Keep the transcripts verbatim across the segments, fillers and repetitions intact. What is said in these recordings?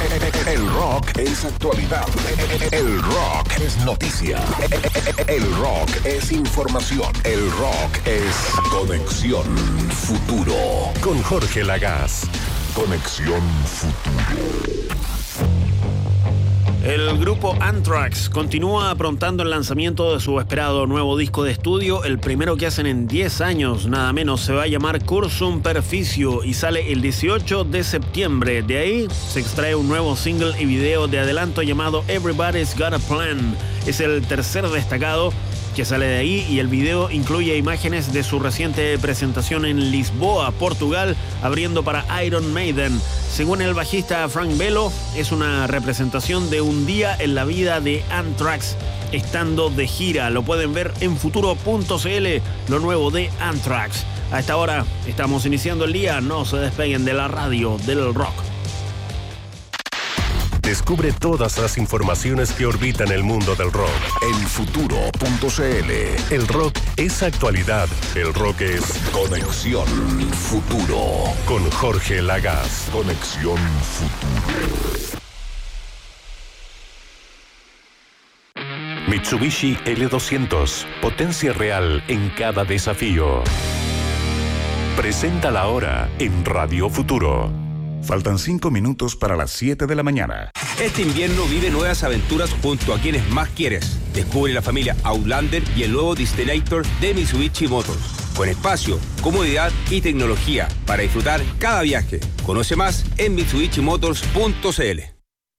El rock es actualidad. El rock es noticia. El rock es información. El rock es Conexión Futuro. Con Jorge Lagaz. Conexión Futuro. El grupo Anthrax continúa aprontando el lanzamiento de su esperado nuevo disco de estudio, el primero que hacen en diez años, nada menos. Se va a llamar Cursum Perficio y sale el dieciocho de septiembre. De ahí se extrae un nuevo single y video de adelanto llamado Everybody's Got a Plan. Es el tercer destacado que sale de ahí y el video incluye imágenes de su reciente presentación en Lisboa, Portugal, abriendo para Iron Maiden. Según el bajista Frank Bello, es una representación de un día en la vida de Anthrax estando de gira. Lo pueden ver en futuro punto c l, lo nuevo de Anthrax. A esta hora estamos iniciando el día, no se despeguen de la radio del rock. Descubre todas las informaciones que orbitan el mundo del rock en futuro punto c l. El rock es actualidad. El rock es Conexión Futuro. Con Jorge Lagaz. Conexión Futuro. Mitsubishi L doscientos. Potencia real en cada desafío. Presenta la hora en Radio Futuro. Faltan cinco minutos para las siete de la mañana. Este invierno vive nuevas aventuras junto a quienes más quieres. Descubre la familia Outlander y el nuevo Destinator de Mitsubishi Motors. Con espacio, comodidad y tecnología para disfrutar cada viaje. Conoce más en mitsubishi motors punto c l.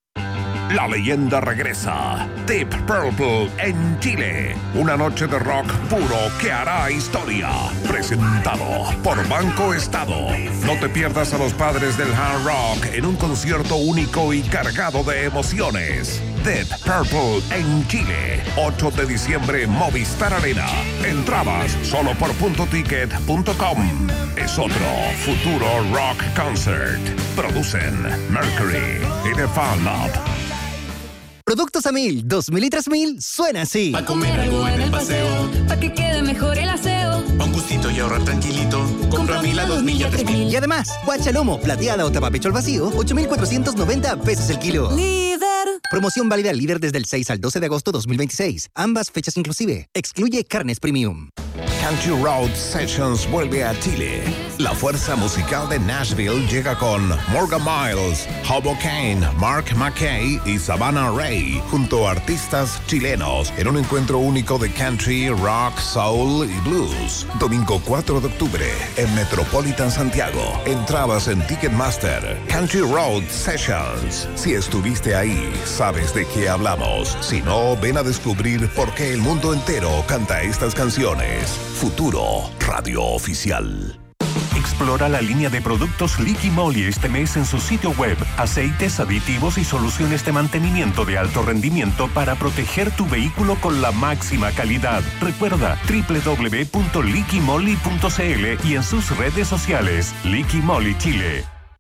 La leyenda regresa. Deep Purple en Chile. Una noche de rock puro que hará historia. Presentado por Banco Estado. No te pierdas a los padres del hard rock en un concierto único y cargado de emociones. Deep Purple en Chile. ocho de diciembre, Movistar Arena. Entradas solo por punto ticket punto com. Es otro futuro rock concert. Producen Mercury y The Fan Lab. Productos a mil, dos mil y tres mil, suena así. Pa' comer algo en el paseo, pa' que quede mejor el aseo. Pa' un gustito y ahorrar tranquilito, compra mil a dos mil y a tres mil. Y además, guachalomo, plateada o tapapecho al vacío, ocho mil cuatrocientos noventa pesos el kilo. Líder. Promoción válida al líder desde el seis al doce de agosto dos mil veintiséis. Ambas fechas inclusive. Excluye carnes premium. Country Road Sessions vuelve a Chile. La fuerza musical de Nashville llega con Morgan Miles, Hobo Kane, Mark McKay y Savannah Ray, junto a artistas chilenos, en un encuentro único de country, rock, soul y blues. Domingo cuatro de octubre, en Metropolitan Santiago. Entradas en Ticketmaster. Country Road Sessions. Si estuviste ahí, sabes de qué hablamos. Si no, ven a descubrir por qué el mundo entero canta estas canciones. Futuro Radio Oficial. Explora la línea de productos Liqui Moly este mes en su sitio web. Aceites, aditivos y soluciones de mantenimiento de alto rendimiento para proteger tu vehículo con la máxima calidad. Recuerda doble u doble u doble u punto liqui moly punto c l y en sus redes sociales. Liqui Moly Chile.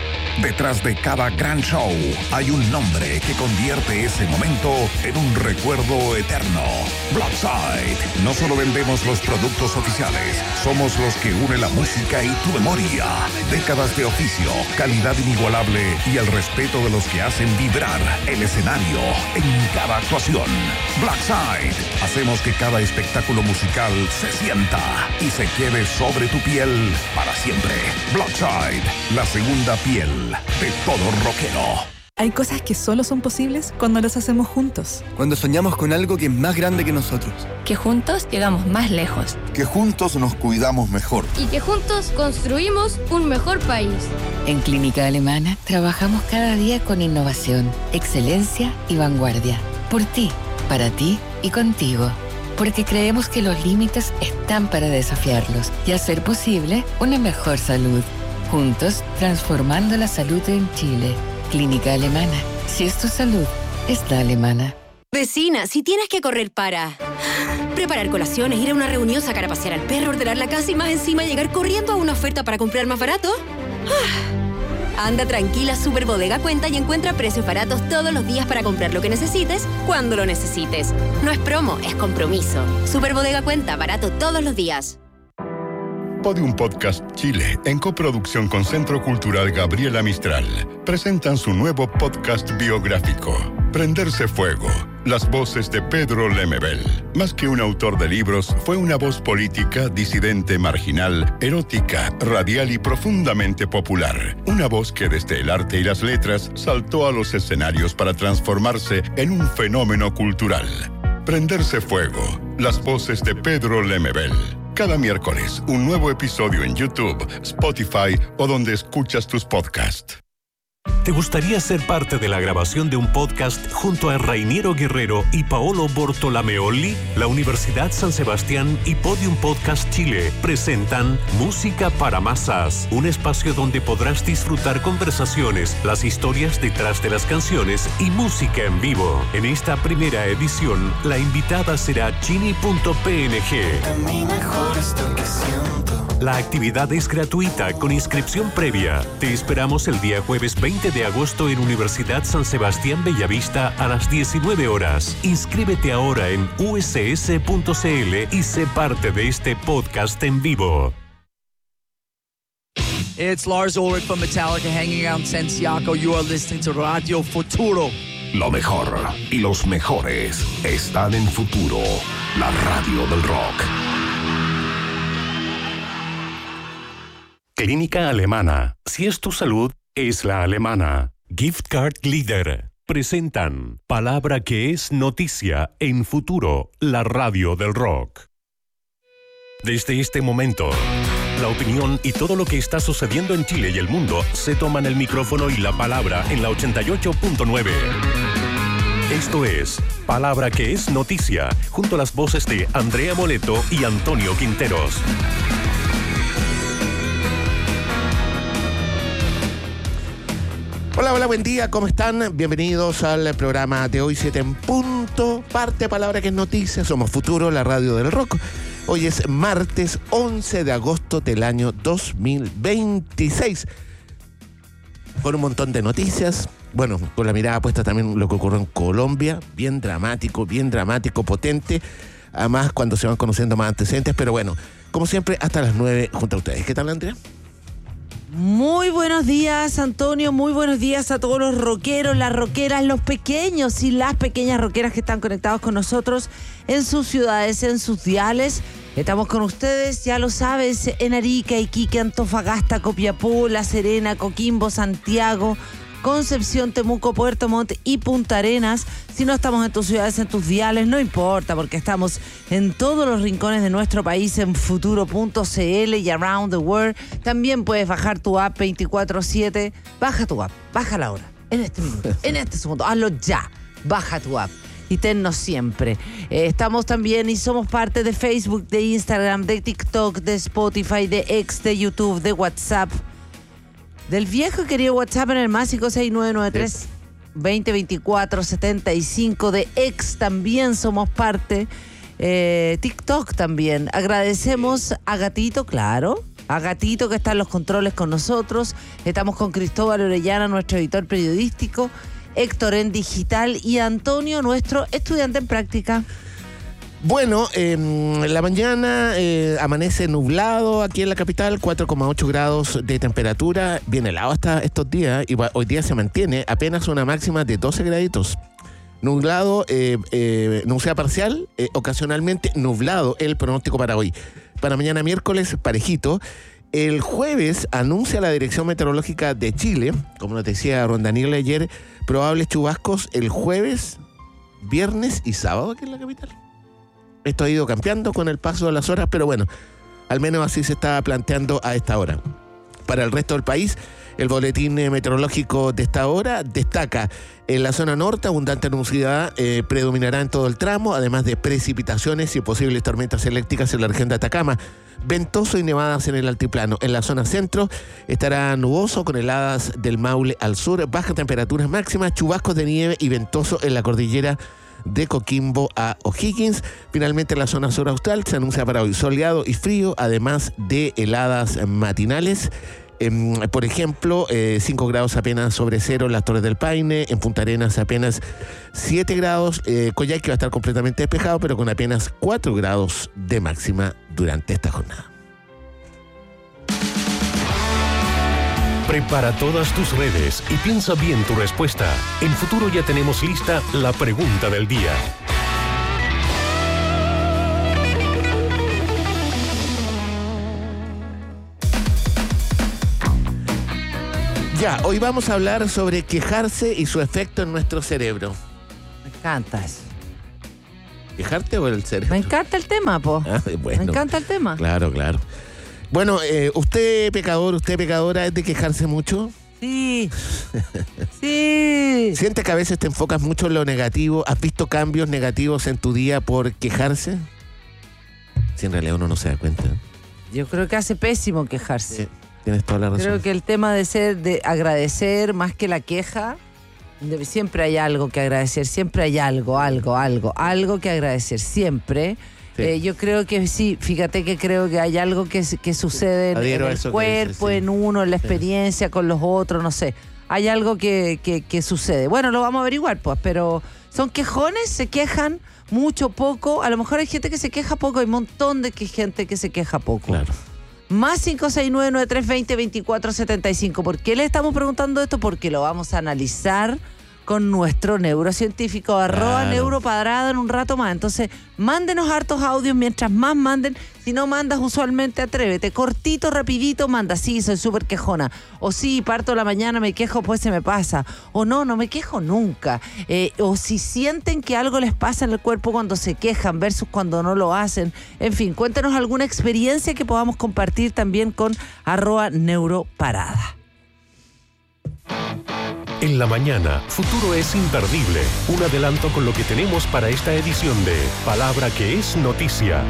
Detrás de cada gran show hay un nombre que convierte ese momento en un recuerdo eterno. Blackside. No solo vendemos los productos oficiales, somos los que une la música y tu memoria. Décadas de oficio, calidad inigualable y el respeto de los que hacen vibrar el escenario en cada actuación. Blackside. Hacemos que cada espectáculo musical se sienta y se quede sobre tu piel para siempre. Blackside. La segunda piel de todo rockero. Hay cosas que solo son posibles cuando las hacemos juntos. Cuando soñamos con algo que es más grande que nosotros. Que juntos llegamos más lejos. Que juntos nos cuidamos mejor. Y que juntos construimos un mejor país. En Clínica Alemana trabajamos cada día con innovación, excelencia y vanguardia. Por ti, para ti y contigo. Porque creemos que los límites están para desafiarlos y hacer posible una mejor salud. Juntos, transformando la salud en Chile. Clínica Alemana. Si es tu salud, es la alemana. Vecina, si tienes que correr para preparar colaciones, ir a una reunión, sacar a pasear al perro, ordenar la casa y más encima llegar corriendo a una oferta para comprar más barato. Anda tranquila, Super Bodega Cuenta y encuentra precios baratos todos los días para comprar lo que necesites, cuando lo necesites. No es promo, es compromiso. Super Bodega Cuenta, barato todos los días. Podium Podcast Chile, en coproducción con Centro Cultural Gabriela Mistral, presentan su nuevo podcast biográfico, Prenderse Fuego. Las voces de Pedro Lemebel. Más que un autor de libros, fue una voz política, disidente, marginal, erótica, radial y profundamente popular. Una voz que desde el arte y las letras saltó a los escenarios para transformarse en un fenómeno cultural. Prenderse Fuego. Las voces de Pedro Lemebel. Cada miércoles, un nuevo episodio en YouTube, Spotify o donde escuchas tus podcasts. ¿Te gustaría ser parte de la grabación de un podcast junto a Rainiero Guerrero y Paolo Bortolameoli? La Universidad San Sebastián y Podium Podcast Chile presentan Música para Masas, un espacio donde podrás disfrutar conversaciones, las historias detrás de las canciones y música en vivo. En esta primera edición, la invitada será Chini punto p n g. La actividad es gratuita con inscripción previa. Te esperamos el día jueves veinte de agosto en Universidad San Sebastián Bellavista a las diecinueve horas. Inscríbete ahora en u s s punto c l y sé parte de este podcast en vivo. It's Lars Ulrich from Metallica hanging out in Santiago. You are listening to Radio Futuro. Lo mejor y los mejores están en Futuro, la radio del rock. Clínica Alemana. Si es tu salud, es la alemana. Gift Card Leader. Presentan Palabra que es noticia en Futuro, la radio del rock. Desde este momento, la opinión y todo lo que está sucediendo en Chile y el mundo se toman el micrófono y la palabra en la ochenta y ocho punto nueve. Esto es Palabra que es noticia, junto a las voces de Andrea Moleto y Antonio Quinteros. Hola, hola, buen día, ¿cómo están? Bienvenidos al programa de hoy, siete en punto. Parte Palabra que es noticia, somos Futuro, la radio del rock. Hoy es martes once de agosto del año dos mil veintiséis. Con un montón de noticias. Bueno, con la mirada puesta también en lo que ocurrió en Colombia. Bien dramático, bien dramático, potente. Además, cuando se van conociendo más antecedentes. Pero bueno, como siempre, hasta las nueve junto a ustedes. ¿Qué tal, Andrea? Muy buenos días, Antonio, muy buenos días a todos los rockeros, las rockeras, los pequeños y las pequeñas rockeras que están conectados con nosotros en sus ciudades, en sus diales. Estamos con ustedes, ya lo sabes, en Arica, Iquique, Antofagasta, Copiapó, La Serena, Coquimbo, Santiago, Concepción, Temuco, Puerto Montt y Punta Arenas. Si no estamos en tus ciudades, en tus diales, no importa, porque estamos en todos los rincones de nuestro país en futuro punto c l y around the world. También puedes bajar tu app veinticuatro siete. Baja tu app, bájala ahora, en este minuto, en este segundo, hazlo ya. Baja tu app y tennos siempre. Eh, estamos también y somos parte de Facebook, de Instagram, de TikTok, de Spotify, de X, de YouTube, de WhatsApp. Del viejo querido WhatsApp en el más cinco seis nueve nueve tres, veinte veinticuatro setenta y cinco. De X también somos parte. Eh, TikTok también. Agradecemos a Gatito, claro. A Gatito que está en los controles con nosotros. Estamos con Cristóbal Orellana, nuestro editor periodístico. Héctor en digital y Antonio, nuestro estudiante en práctica. Bueno, eh, la mañana eh, amanece nublado aquí en la capital, cuatro coma ocho grados de temperatura, bien helado hasta estos días, y hoy día se mantiene apenas una máxima de doce graditos. Nublado, eh, eh, nubosidad parcial, eh, ocasionalmente nublado el pronóstico para hoy. Para mañana miércoles, parejito. El jueves anuncia la Dirección Meteorológica de Chile, como nos decía Ron Daniel ayer, probables chubascos el jueves, viernes y sábado aquí en la capital. Esto ha ido cambiando con el paso de las horas, pero bueno, al menos así se está planteando a esta hora. Para el resto del país, el boletín meteorológico de esta hora destaca en la zona norte abundante nubosidad eh, predominará en todo el tramo, además de precipitaciones y posibles tormentas eléctricas en la región de Atacama. Ventoso y nevadas en el altiplano. En la zona centro estará nuboso con heladas del Maule al sur, bajas temperaturas máximas, chubascos de nieve y ventoso en la cordillera de Coquimbo a O'Higgins. Finalmente en la zona sur austral se anuncia para hoy soleado y frío, además de heladas matinales. Eh, por ejemplo, eh, cinco grados apenas sobre cero en las Torres del Paine, en Punta Arenas apenas siete grados, eh, Coyhaique va a estar completamente despejado, pero con apenas cuatro grados de máxima durante esta jornada. Prepara todas tus redes y piensa bien tu respuesta. En Futuro ya tenemos lista la pregunta del día. Ya, hoy vamos a hablar sobre quejarse y su efecto en nuestro cerebro. Me encanta eso. ¿Quejarte o el cerebro? Me encanta el tema, po. Ah, bueno, me encanta el tema. Claro, claro. Bueno, eh, usted pecador, usted pecadora, ¿es de quejarse mucho? Sí. Sí. ¿Sientes que a veces te enfocas mucho en lo negativo? ¿Has visto cambios negativos en tu día por quejarse? Si en realidad uno no se da cuenta. Yo creo que hace pésimo quejarse. Sí. Tienes toda la razón. Creo que el tema de ser, de agradecer más que la queja, de, siempre hay algo que agradecer, siempre hay algo, algo, algo, algo que agradecer, siempre. Sí. Eh, yo creo que sí, fíjate que creo que hay algo que, que sucede en, en el cuerpo, dices, sí. en uno, en la experiencia, sí. con los otros, no sé. Hay algo que, que, que sucede. Bueno, lo vamos a averiguar, pues, pero son quejones, se quejan mucho, poco. A lo mejor hay gente que se queja poco, hay un montón de gente que se queja poco. Claro. Más cinco seis nueve, nueve tres dos cero, veinticuatro setenta y cinco. ¿Por qué le estamos preguntando esto? Porque lo vamos a analizar con nuestro neurocientífico, claro. arroba neuropadrada en un rato más. Entonces, mándenos hartos audios, mientras más manden. Si no mandas, usualmente atrévete. Cortito, rapidito, manda. Sí, soy súper quejona. O sí, parto la mañana, me quejo, pues se me pasa. O no, no me quejo nunca. Eh, o si sienten que algo les pasa en el cuerpo cuando se quejan versus cuando no lo hacen. En fin, cuéntenos alguna experiencia que podamos compartir también con arroba neuroparada. En la mañana, Futuro es imperdible. Un adelanto con lo que tenemos para esta edición de Palabra que es Noticia.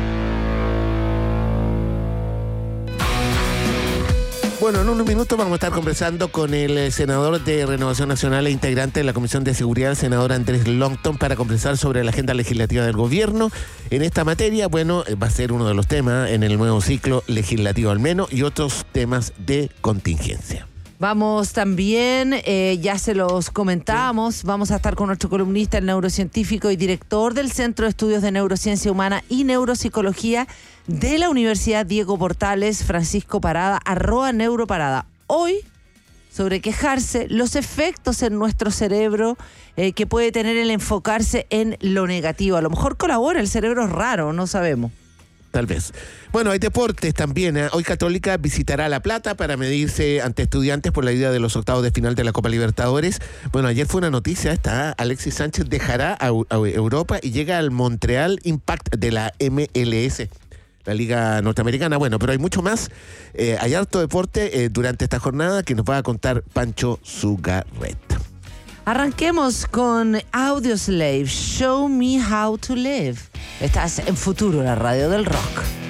Bueno, en unos minutos vamos a estar conversando con el senador de Renovación Nacional e integrante de la Comisión de Seguridad, el senador Andrés Longton, para conversar sobre la agenda legislativa del gobierno. En esta materia, bueno, va a ser uno de los temas en el nuevo ciclo legislativo al menos y otros temas de contingencia. Vamos también, eh, ya se los comentábamos, vamos a estar con nuestro columnista, el neurocientífico y director del Centro de Estudios de Neurociencia Humana y Neuropsicología de la Universidad Diego Portales, Francisco Parada, arroba neuroparada. Hoy, sobre quejarse, los efectos en nuestro cerebro eh, que puede tener el enfocarse en lo negativo. A lo mejor colabora, el cerebro es raro, no sabemos. Tal vez. Bueno, hay deportes también. ¿eh? Hoy Católica visitará La Plata para medirse ante Estudiantes por la ida de los octavos de final de la Copa Libertadores. Bueno, ayer fue una noticia esta. ¿eh? Alexis Sánchez dejará a, a Europa y llega al Montreal Impact de la M L S, la Liga Norteamericana. Bueno, pero hay mucho más. Eh, hay harto deporte eh, durante esta jornada que nos va a contar Pancho Zugarret. Arranquemos con Audioslave, Show Me How to Live. Estás en Futuro, la radio del rock.